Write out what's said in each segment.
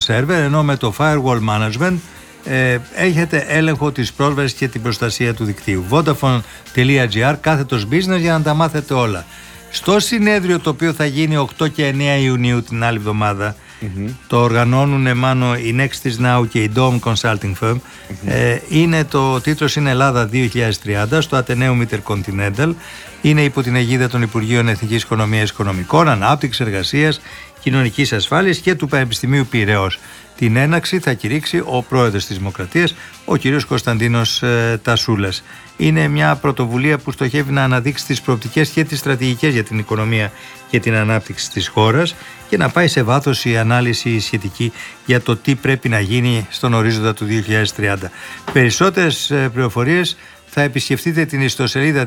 server, ενώ με το firewall management έχετε έλεγχο της πρόσβασης και την προστασία του δικτύου. Vodafone.gr /business για να τα μάθετε όλα. Στο συνέδριο το οποίο θα γίνει 8 και 9 Ιουνίου την άλλη εβδομάδα, το οργανώνουν μάλλον η Nextis Now και η Dome Consulting Firm, το τίτλος είναι Ελλάδα 2030 στο Atheneum Intercontinental. Είναι υπό την αιγίδα των Υπουργείων Εθνικής Οικονομίας, Οικονομικών, Ανάπτυξης, Εργασίας, Κοινωνικής Ασφάλειας και του Πανεπιστημίου Πειραιώς. Την έναξη θα κηρύξει ο πρόεδρος της Δημοκρατίας, ο κ. Κωνσταντίνος Τασούλας. Είναι μια πρωτοβουλία που στοχεύει να αναδείξει τις προοπτικές και τις στρατηγικές για την οικονομία και την ανάπτυξη της χώρας και να πάει σε βάθος η ανάλυση σχετική για το τι πρέπει να γίνει στον ορίζοντα του 2030. Περισσότερες πληροφορίες θα επισκεφτείτε την ιστοσελίδα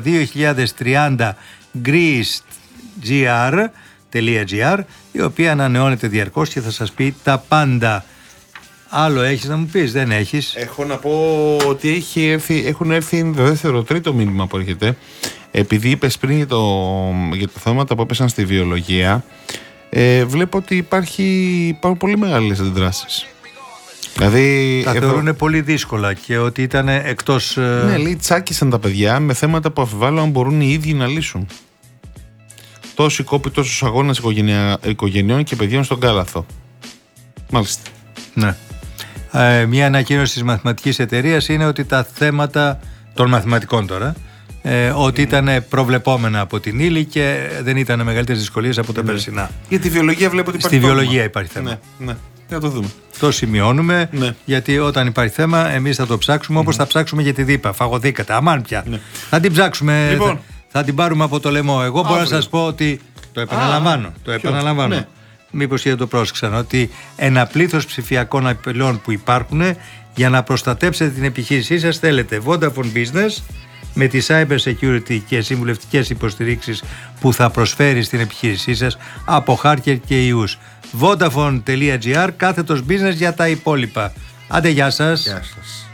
2030greece.gr, η οποία ανανεώνεται διαρκώς και θα σας πει τα πάντα. Άλλο έχεις να μου πεις? Δεν έχεις? Έχω να πω ότι έχουν έρθει το δεύτερο, τρίτο μήνυμα που έρχεται. Επειδή είπες πριν για τα θέματα που έπεσαν στη βιολογία, βλέπω ότι υπάρχουν πολύ μεγάλες αντιδράσεις. Δηλαδή, τα θεωρούν πολύ δύσκολα και ότι ήταν εκτός... Ναι, λέει, τσάκισαν τα παιδιά με θέματα που αμφιβάλλω αν μπορούν οι ίδιοι να λύσουν. Τόσοι κόποι, τόσους αγώνες οικογενειών και παιδιών στον Κάλαθο. Μάλιστα. Ναι. Μια ανακοίνωση της μαθηματικής εταιρείας είναι ότι τα θέματα των μαθηματικών τώρα ότι ήταν προβλεπόμενα από την ύλη και δεν ήταν μεγαλύτερες δυσκολίες από τα περσινά. Για τη βιολογία βλέπω ότι υπάρχει Στη βιολογία υπάρχει θέμα. Ναι. Θα το δούμε. Το σημειώνουμε, γιατί όταν υπάρχει θέμα εμείς θα το ψάξουμε όπως θα ψάξουμε για τη δίπα. Φαγωθήκατε, αμάν πια. Θα την ψάξουμε, λοιπόν, θα την πάρουμε από το λαιμό. Εγώ μπορώ να σας πω ότι το επαναλαμβάνω. Ναι. Μήπως και δεν το πρόσεξαν, ότι ένα πλήθος ψηφιακών απειλών που υπάρχουν, για να προστατέψετε την επιχείρησή σας θέλετε Vodafone Business με τη cyber security και συμβουλευτικές υποστηρίξεις που θα προσφέρει στην επιχείρησή σας από hacker και ιούς. Vodafone.gr /business για τα υπόλοιπα. Άντε, γεια σας. Γεια σας.